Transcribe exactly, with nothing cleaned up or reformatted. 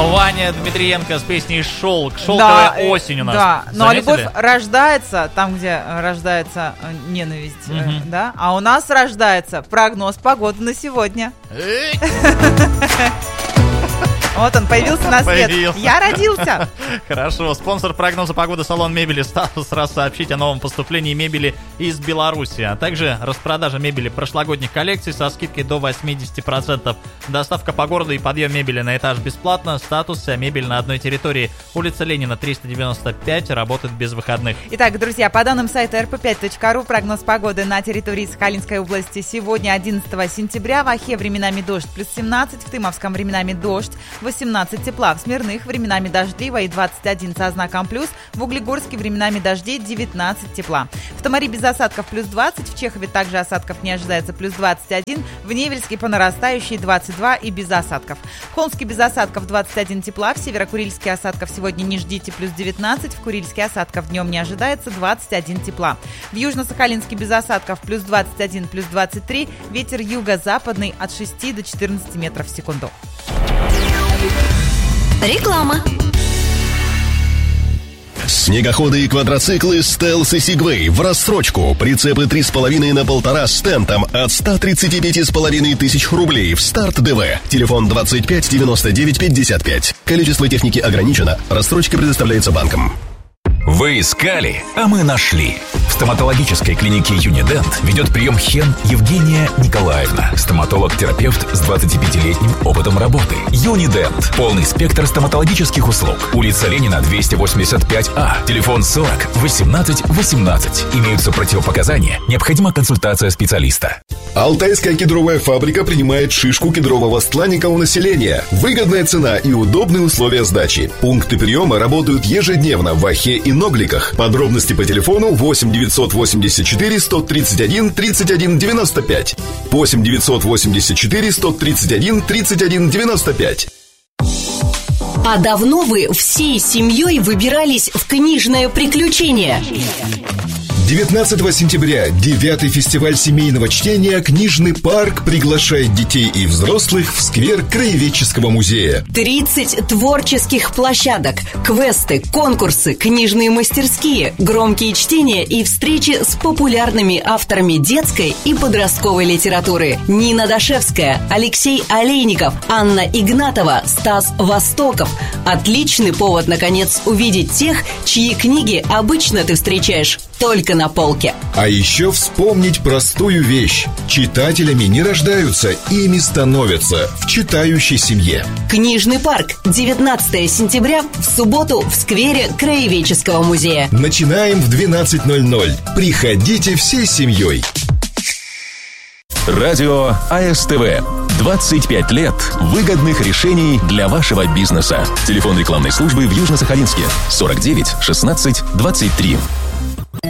Ваня Дмитриенко с песней «Шелк». Шелковая Да, осень у нас. Да, ну а Заметили? любовь рождается там, где рождается э, ненависть, э, Мгм. да? А у нас рождается прогноз погоды на сегодня. Эй, Вот он появился на свет. Появился. Я родился. Хорошо. Спонсор прогноза погоды — салон мебели «Статус». Раз сообщить о новом поступлении мебели из Беларуси, а также распродажа мебели прошлогодних коллекций со скидкой до восемьдесят процентов. Доставка по городу и подъем мебели на этаж бесплатно. «Статус», вся мебель на одной территории. Улица Ленина, триста девяносто пять, работает без выходных. Итак, друзья, по данным сайта эр пэ пять точка ру, прогноз погоды на территории Сахалинской области сегодня, одиннадцатого сентября. В Ахе временами дождь плюс семнадцать, в Тымовском временами дождь, восемнадцать тепла, в Смирных временами дождливо и двадцать один со знаком плюс, в Углегорске временами дождей девятнадцать тепла. В Тамаре без осадков плюс двадцать, в Чехове также осадков не ожидается плюс двадцать один, в Невельске по нарастающей двадцать два и без осадков. В Холмске без осадков двадцать один тепла, в Северо-Курильске осадков сегодня не ждите плюс девятнадцать, в Курильске осадков днем не ожидается двадцать один тепла. В Южно-Сахалинске без осадков плюс двадцать один, плюс двадцать три, ветер юго-западный от шести до четырнадцати метров в секунду. Реклама. Снегоходы и квадроциклы «Стелс» и «Сигвей» в рассрочку. Прицепы три с половиной на полтора с тентом от ста тридцати пяти с половиной тысяч рублей в «Старт ДВ». Телефон двадцать пять девяносто девять пятьдесят пять. Количество техники ограничено. Рассрочка предоставляется банком. Вы искали, а мы нашли. В стоматологической клинике «Юнидент» ведет прием Хен Евгения Николаевна. Стоматолог-терапевт с двадцатипятилетним опытом работы. «Юнидент». Полный спектр стоматологических услуг. Улица Ленина, двести восемьдесят пять А. Телефон сорок восемнадцать восемнадцать. Имеются противопоказания. Необходима консультация специалиста. Алтайская кедровая фабрика принимает шишку кедрового стланника у населения. Выгодная цена и удобные условия сдачи. Пункты приема работают ежедневно в Ахе и Ногликах. Подробности по телефону восемь девятьсот восемьдесят четыре сто тридцать один тридцать один девяносто пять. восемь девятьсот восемьдесят четыре сто тридцать один тридцать один девяносто пять. А давно вы всей семьей выбирались в книжное приключение? девятнадцатого сентября девятый фестиваль семейного чтения «Книжный парк» приглашает детей и взрослых в сквер Краеведческого музея. тридцать творческих площадок, квесты, конкурсы, книжные мастерские, громкие чтения и встречи с популярными авторами детской и подростковой литературы. Нина Дашевская, Алексей Олейников, Анна Игнатова, Стас Востоков. Отличный повод, наконец, увидеть тех, чьи книги обычно ты встречаешь только на полке. А еще вспомнить простую вещь. Читателями не рождаются, ими становятся в читающей семье. Книжный парк. девятнадцатого сентября в субботу в сквере Краеведческого музея. Начинаем в двенадцать ноль ноль. Приходите всей семьей. Радио А Эс Тэ Вэ. двадцать пять лет выгодных решений для вашего бизнеса. Телефон рекламной службы в Южно-Сахалинске сорок девять шестнадцать двадцать три.